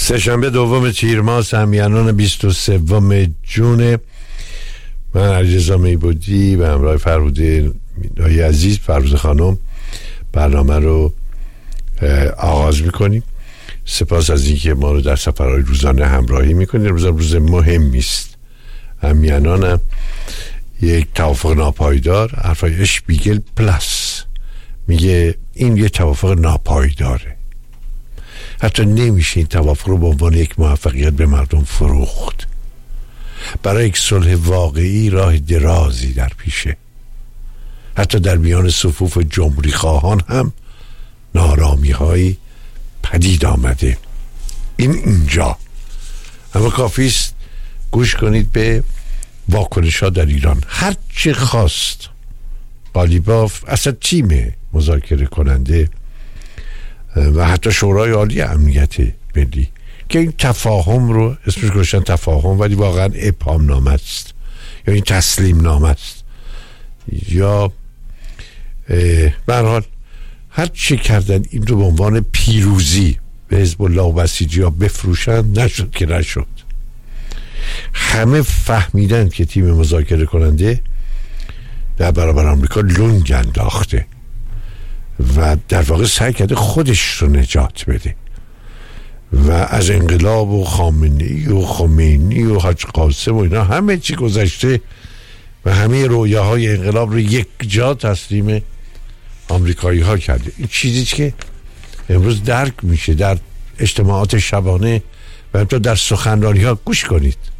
سه‌شنبه دوم تیر ماه همیهنان 23 جون. من علیرضا میبودی به همراه فرهوده عزیز، فروزه خانم، برنامه رو آغاز میکنیم. سپاس از اینکه ما رو در سفرهای روزانه همراهی میکنید. روز مهمی است. همیهنان هم یک توافق ناپایدار، حرفای اشپیگل پلاس میگه این یه توافق ناپایداره. حتی نمیشه این توافق رو به عنوان یک موفقیت به مردم فروخت. برای یک صلح واقعی راه درازی در پیشه. حتی در میان صفوف جمهوری خواهان هم نارامی هایی پدید آمده. اینجا اما کافیست گوش کنید به واکنش ها در ایران. هر چه خواست قالیباف، اصلا تیم مذاکره کننده و حتی شورای عالی امنیت ملی که این تفاهم رو اسمش گذاشتن تفاهم، ولی واقعا ابهام نامه است یا این تسلیم نامه است یا به هر حال هر چه کردن این رو به عنوان پیروزی به حزب الله و بسیجی ها بفروشن، نشد که نشد. همه فهمیدن که تیم مذاکره کننده در برابر آمریکا لنگ انداخته و در واقع سعی کرده خودش رو نجات بده و از انقلاب و خامنه‌ای و خمینی و حاج قاسم و اینا همه چی گذشته و همه رویاهای انقلاب رو یک جا تسلیم آمریکایی ها کرده. این چیزی که امروز درک میشه در اجتماعات شبانه و همینطور در سخنرانی ها. گوش کنید.